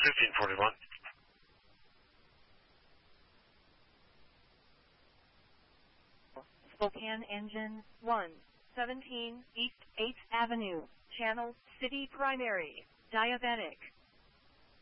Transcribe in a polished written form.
1541. Spokane Engine 1, 17 East 8th Avenue, Channel City Primary, Diabetic.